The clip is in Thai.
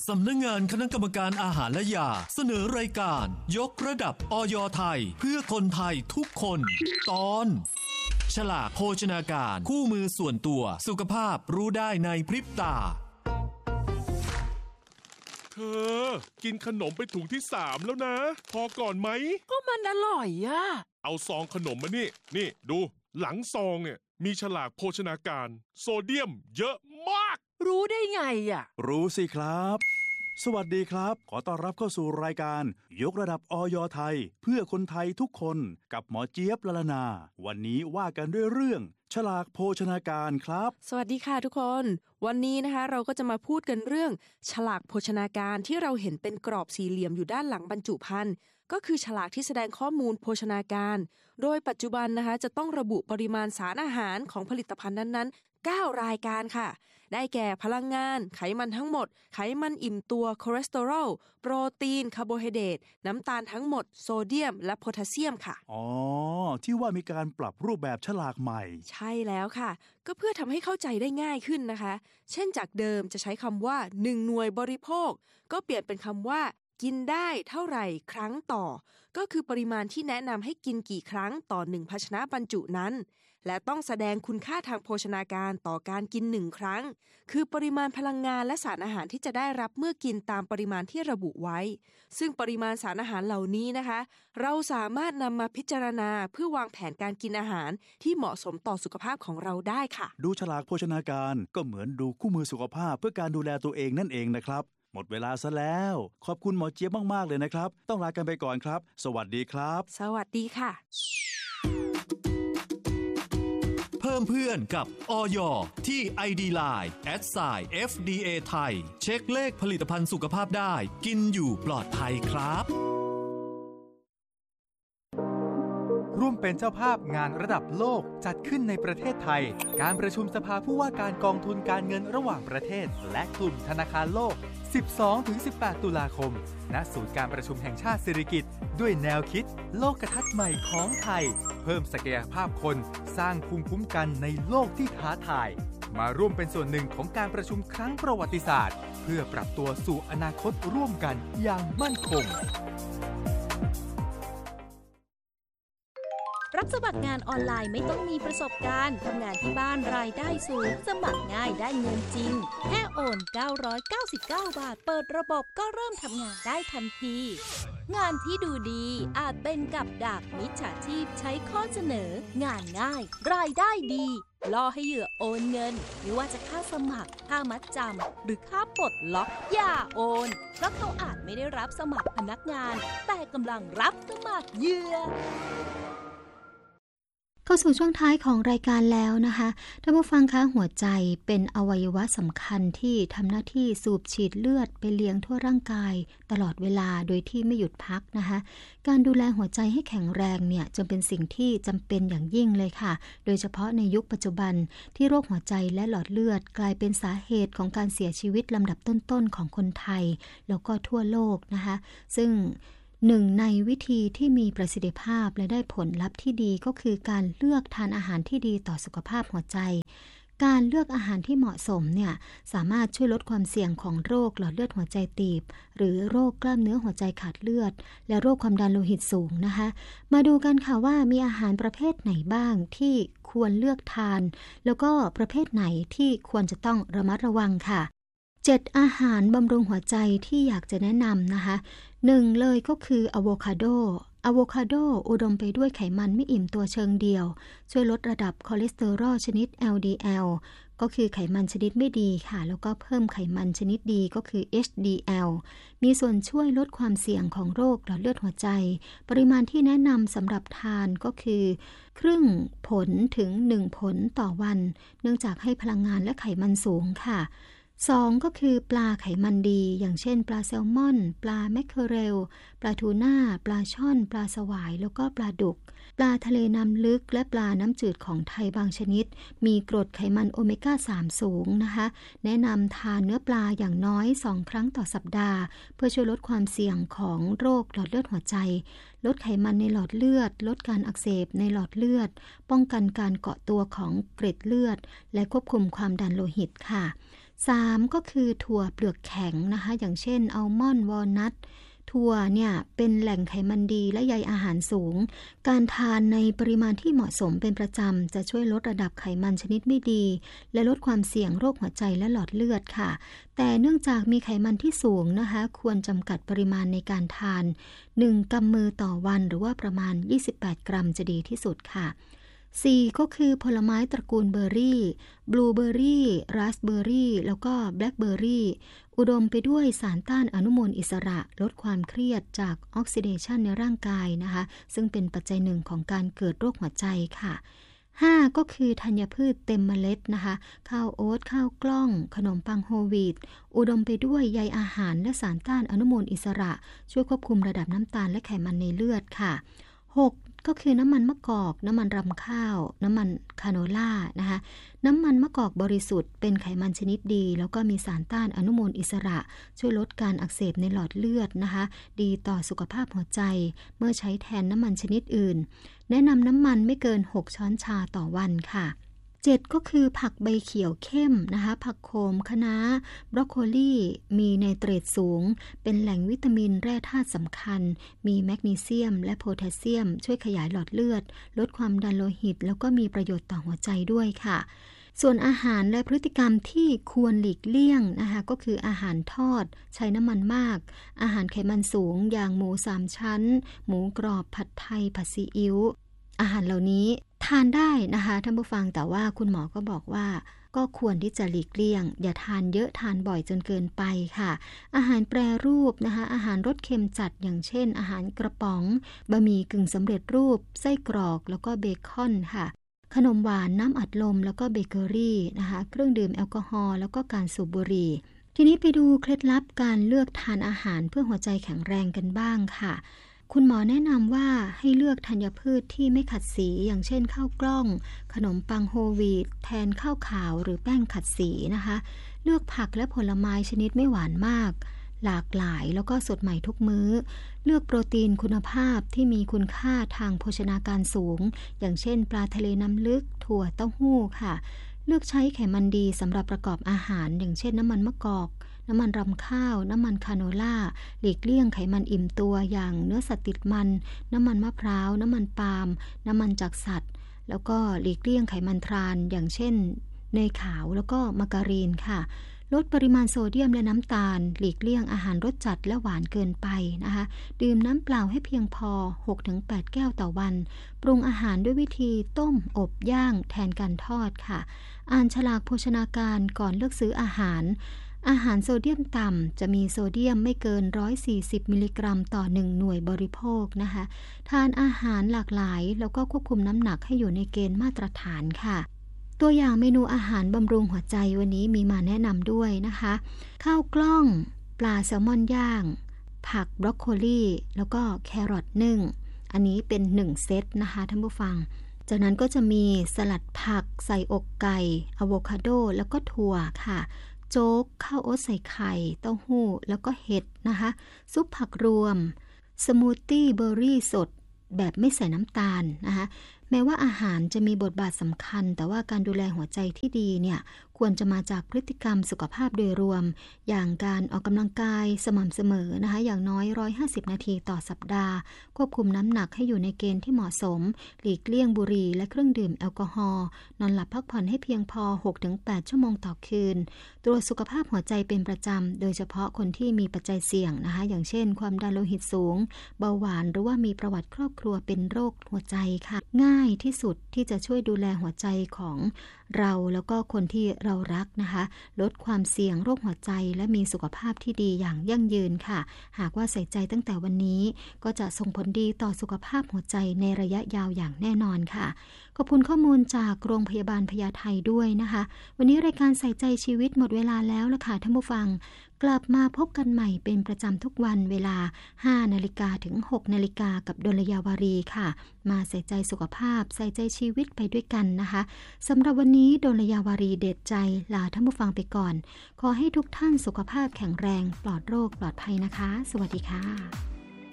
สำนักงานคณะกรรมการอาหารและยาเสนอรายการยกระดับอย.ไทยเพื่อคนไทยทุกคนตอนฉลากโภชนาการคู่มือส่วนตัวสุขภาพรู้ได้ในพริบตาเธอกินขนมไปถุงที่3แล้วนะพอก่อนไหมก็มันอร่อยอะเอาซองขนมมานี่ดูหลังซองเนี่ยมีฉลากโภชนาการโซเดียมเยอะมากรู้ได้ไงอะรู้สิครับสวัสดีครับขอต้อนรับเข้าสู่รายการยกระดับอย.ไทยเพื่อคนไทยทุกคนกับหมอเจี๊ยบละลานาวันนี้ว่ากันด้วยเรื่องฉลากโภชนาการครับสวัสดีค่ะทุกคนวันนี้นะคะเราก็จะมาพูดกันเรื่องฉลากโภชนาการที่เราเห็นเป็นกรอบสี่เหลี่ยมอยู่ด้านหลังบรรจุภัณฑ์ก็คือฉลากที่แสดงข้อมูลโภชนาการโดยปัจจุบันนะคะจะต้องระบุปริมาณสารอาหารของผลิตภัณฑ์นั้นๆ9รายการค่ะได้แก่พลังงานไขมันทั้งหมดไขมันอิ่มตัวคอเลสเตอรอลโปรตีนคาร์โบไฮเดรตน้ำตาลทั้งหมดโซเดียมและโพแทสเซียมค่ะอ๋อที่ว่ามีการปรับรูปแบบฉลากใหม่ใช่แล้วค่ะก็เพื่อทำให้เข้าใจได้ง่ายขึ้นนะคะเช่นจากเดิมจะใช้คำว่า1หน่วยบริโภคก็เปลี่ยนเป็นคำว่ากินได้เท่าไหร่ครั้งต่อก็คือปริมาณที่แนะนำให้กินกี่ครั้งต่อ1ภาชนะบรรจุนั้นและต้องแสดงคุณค่าทางโภชนาการต่อการกิน1ครั้งคือปริมาณพลังงานและสารอาหารที่จะได้รับเมื่อกินตามปริมาณที่ระบุไว้ซึ่งปริมาณสารอาหารเหล่านี้นะคะเราสามารถนำมาพิจารณาเพื่อวางแผนการกินอาหารที่เหมาะสมต่อสุขภาพของเราได้ค่ะดูฉลากโภชนาการก็เหมือนดูคู่มือสุขภาพเพื่อการดูแลตัวเองนั่นเองนะครับหมดเวลาซะแล้วขอบคุณหมอเจี๊ยบมากๆเลยนะครับต้องลากันไปก่อนครับสวัสดีครับสวัสดีค่ะเพิ่มเพื่อนกับอย.ที่ ID Line @FDA ไทยเช็คเลขผลิตภัณฑ์สุขภาพได้กินอยู่ปลอดภัยครับร่วมเป็นเจ้าภาพงานระดับโลกจัดขึ้นในประเทศไทยการประชุมสภาผู้ว่าการกองทุนการเงินระหว่างประเทศและกลุ่มธนาคารโลก 12-18 ตุลาคมณศูนย์การประชุมแห่งชาติสิริกิติ์ด้วยแนวคิดโลกทัศน์ใหม่ของไทยเพิ่มศักยภาพคนสร้างภูมิคุ้มกันในโลกที่ท้าทายมาร่วมเป็นส่วนหนึ่งของการประชุมครั้งประวัติศาสตร์เพื่อปรับตัวสู่อนาคตร่วมกันอย่างมั่นคงรับสมัครงานออนไลน์ไม่ต้องมีประสบการณ์ทำงานที่บ้านรายได้สูงสมัครง่ายได้เงินจริงแค่โอน999 บาทเปิดระบบก็เริ่มทำงานได้ทันทีงานที่ดูดีอาจเป็นกับดักมิจฉาชีพใช้ข้อเสนองานง่ายรายได้ดีล่อให้เหยื่อโอนเงินไม่ว่าจะค่าสมัครค่ามัดจำหรือค่าปลดล็อกอย่าโอนเพราะเขาอาจไม่ได้รับสมัครพนักงานแต่กำลังรับสมัครเหยื่อเข้าสู่ช่วงท้ายของรายการแล้วนะคะท่านผู้ฟังคะหัวใจเป็นอวัยวะสำคัญที่ทำหน้าที่สูบฉีดเลือดไปเลี้ยงทั่วร่างกายตลอดเวลาโดยที่ไม่หยุดพักนะคะการดูแลหัวใจให้แข็งแรงเนี่ยจึงเป็นสิ่งที่จำเป็นอย่างยิ่งเลยค่ะโดยเฉพาะในยุคปัจจุบันที่โรคหัวใจและหลอดเลือดกลายเป็นสาเหตุของการเสียชีวิตลำดับต้นๆของคนไทยแล้วก็ทั่วโลกนะคะซึ่งหนึ่งในวิธีที่มีประสิทธิภาพและได้ผลลัพธ์ที่ดีก็คือการเลือกทานอาหารที่ดีต่อสุขภาพหัวใจการเลือกอาหารที่เหมาะสมเนี่ยสามารถช่วยลดความเสี่ยงของโรคหลอดเลือดหัวใจตีบหรือโรคกล้ามเนื้อหัวใจขาดเลือดและโรคความดันโลหิตสูงนะคะมาดูกันค่ะว่ามีอาหารประเภทไหนบ้างที่ควรเลือกทานแล้วก็ประเภทไหนที่ควรจะต้องระมัดระวังค่ะ7อาหารบำรุงหัวใจที่อยากจะแนะนำนะคะ1เลยก็คืออะโวคาโดอุดมไปด้วยไขมันไม่อิ่มตัวเชิงเดียวช่วยลดระดับคอเลสเตอรอลชนิด LDL ก็คือไขมันชนิดไม่ดีค่ะแล้วก็เพิ่มไขมันชนิดดีก็คือ HDL มีส่วนช่วยลดความเสี่ยงของโรคหลอดเลือดหัวใจปริมาณที่แนะนำสำหรับทานก็คือครึ่งผลถึง1ผลต่อวันเนื่องจากให้พลังงานและไขมันสูงค่ะ2ก็คือปลาไขมันดีอย่างเช่นปลาแซลมอนปลาแมคเคอเรลปลาทูน่าปลาช่อนปลาสวายแล้วก็ปลาดุกปลาทะเลน้ำลึกและปลาน้ำจืดของไทยบางชนิดมีกรดไขมันโอเมก้า3สูงนะคะแนะนำทานเนื้อปลาอย่างน้อย2ครั้งต่อสัปดาห์เพื่อช่วยลดความเสี่ยงของโรคหลอดเลือดหัวใจลดไขมันในหลอดเลือดลดการอักเสบในหลอดเลือดป้องกันการเกาะตัวของเกล็ดเลือดและควบคุมความดันโลหิตค่ะ 3ก็คือถั่วเปลือกแข็งนะคะอย่างเช่นอัลมอนด์วอลนัทถั่วเนี่ยเป็นแหล่งไขมันดีและใยอาหารสูงการทานในปริมาณที่เหมาะสมเป็นประจำจะช่วยลดระดับไขมันชนิดไม่ดีและลดความเสี่ยงโรคหัวใจและหลอดเลือดค่ะแต่เนื่องจากมีไขมันที่สูงนะคะควรจำกัดปริมาณในการทาน1 กำมือต่อวันหรือว่าประมาณ28 กรัมจะดีที่สุดค่ะ4ก็คือผลไม้ตระกูลเบอร์รี่บลูเบอร์รี่ราสเบอร์รี่แล้วก็แบล็คเบอร์รี่อุดมไปด้วยสารต้านอนุมูลอิสระลดความเครียดจากออกซิเดชันในร่างกายนะคะซึ่งเป็นปัจจัยหนึ่งของการเกิดโรคหัวใจค่ะ5ก็คือธัญพืชเต็มเมล็ดนะคะข้าวโอ๊ตข้าวกล้องขนมปังโฮลวีตอุดมไปด้วยใยอาหารและสารต้านอนุมูลอิสระช่วยควบคุมระดับน้ำตาลและไขมันในเลือดค่ะ6ก็คือน้ำมันมะกอกน้ำมันรำข้าวน้ำมันคาโนล่านะคะน้ำมันมะกอกบริสุทธิ์เป็นไขมันชนิดดีแล้วก็มีสารต้านอนุมูลอิสระช่วยลดการอักเสบในหลอดเลือดนะคะดีต่อสุขภาพหัวใจเมื่อใช้แทนน้ำมันชนิดอื่นแนะนำน้ำมันไม่เกิน6 ช้อนชาต่อวันค่ะ7ก็คือผักใบเขียวเข้มนะคะผักโขมคะน้าบรอกโคลีมีไนเตรตสูงเป็นแหล่งวิตามินแร่ธาตุสำคัญมีแมกนีเซียมและโพแทสเซียมช่วยขยายหลอดเลือดลดความดันโลหิตแล้วก็มีประโยชน์ต่อหัวใจด้วยค่ะส่วนอาหารและพฤติกรรมที่ควรหลีกเลี่ยงนะคะก็คืออาหารทอดใช้น้ำมันมากอาหารไขมันสูงอย่างหมู3 ชั้นหมูกรอบผัดไทยผัดซีอิ๊วอาหารเหล่านี้ทานได้นะคะท่านผู้ฟังแต่ว่าคุณหมอก็บอกว่าก็ควรที่จะหลีกเลี่ยงอย่าทานเยอะทานบ่อยจนเกินไปค่ะอาหารแปรรูปนะคะอาหารรสเค็มจัดอย่างเช่นอาหารกระป๋องบะหมี่กึ่งสำเร็จรูปไส้กรอกแล้วก็เบคอนค่ะขนมหวานน้ำอัดลมแล้วก็เบเกอรี่นะคะเครื่องดื่มแอลกอฮอล์แล้วก็การสูบบุหรี่ทีนี้ไปดูเคล็ดลับการเลือกทานอาหารเพื่อหัวใจแข็งแรงกันบ้างค่ะคุณหมอแนะนำว่าให้เลือกธัญพืชที่ไม่ขัดสีอย่างเช่นข้าวกล้องขนมปังโฮลวีตแทนข้าวขาวหรือแป้งขัดสีนะคะเลือกผักและผลไม้ชนิดไม่หวานมากหลากหลายแล้วก็สดใหม่ทุกมื้อเลือกโปรตีนคุณภาพที่มีคุณค่าทางโภชนาการสูงอย่างเช่นปลาทะเลน้ำลึกถั่วเต้าหู้ค่ะเลือกใช้ไขมันดีสำหรับประกอบอาหารอย่างเช่นน้ำมันมะกอกน้ำมันรำข้าวน้ำมันคาโนล่าหลีกเลี่ยงไขมันอิ่มตัวอย่างเนื้อสัตว์ติดมันน้ำมันมะพร้าวน้ำมันปาล์มน้ำมันจากสัตว์แล้วก็หลีกเลี่ยงไขมันทรานอย่างเช่นเนยขาวแล้วก็มาการีนค่ะลดปริมาณโซเดียมและน้ำตาลหลีกเลี่ยงอาหารรสจัดและหวานเกินไปนะคะดื่มน้ำเปล่าให้เพียงพอ 6-8 แก้วต่อวันปรุงอาหารด้วยวิธีต้มอบย่างแทนการทอดค่ะอ่านฉลากโภชนาการก่อนเลือกซื้ออาหารโซเดียมต่ำจะมีโซเดียมไม่เกิน140มิลลิกรัมต่อ1หน่วยบริโภคนะคะทานอาหารหลากหลายแล้วก็ควบคุมน้ำหนักให้อยู่ในเกณฑ์มาตรฐานค่ะตัวอย่างเมนูอาหารบำรุงหัวใจวันนี้มีมาแนะนำด้วยนะคะข้าวกล้องปลาแซลมอนย่างผักบรอกโคลีแล้วก็แครอทนึ่งอันนี้เป็น1เซตนะคะท่านผู้ฟังจากนั้นก็จะมีสลัดผักใส่อกไก่อะโวคาโดแล้วก็ถั่วค่ะโจ๊กข้าวโอ๊ตใส่ไข่เต้าหู้แล้วก็เห็ดนะคะซุปผักรวมสมูทตี้เบอร์รี่สดแบบไม่ใส่น้ำตาลนะคะแม้ว่าอาหารจะมีบทบาทสำคัญแต่ว่าการดูแลหัวใจที่ดีเนี่ยควรจะมาจากพฤติกรรมสุขภาพโดยรวมอย่างการออกกำลังกายสม่ำเสมอนะคะอย่างน้อย150นาทีต่อสัปดาห์ควบคุมน้ำหนักให้อยู่ในเกณฑ์ที่เหมาะสมหลีกเลี่ยงบุหรี่และเครื่องดื่มแอลกอฮอล์นอนหลับพักผ่อนให้เพียงพอ 6-8 ชั่วโมงต่อคืนตรวจสุขภาพหัวใจเป็นประจำโดยเฉพาะคนที่มีปัจจัยเสี่ยงนะคะอย่างเช่นความดันโลหิตสูงเบาหวานหรือว่ามีประวัติครอบครัวเป็นโรคหัวใจค่ะง่ายที่สุดที่จะช่วยดูแลหัวใจของเราแล้วก็คนที่เรารักนะคะลดความเสี่ยงโรคหัวใจและมีสุขภาพที่ดีอย่างยั่งยืนค่ะหากว่าใส่ใจตั้งแต่วันนี้ก็จะส่งผลดีต่อสุขภาพหัวใจในระยะยาวอย่างแน่นอนค่ะขอบคุณข้อมูลจากโรงพยาบาลพญาไทด้วยนะคะวันนี้รายการใส่ใจชีวิตหมดเวลาแล้วล่ะค่ะท่านผู้ฟังกลับมาพบกันใหม่เป็นประจำทุกวันเวลา 5 นาฬิกาถึง 6 นาฬิกากับดลยาวารีค่ะมาใส่ใจสุขภาพใส่ใจชีวิตไปด้วยกันนะคะสำหรับวันนี้ดลยาวารีเด็ดใจลาท่านผู้ฟังไปก่อนขอให้ทุกท่านสุขภาพแข็งแรงปลอดโรคปลอดภัยนะคะสวัสดีค่ะ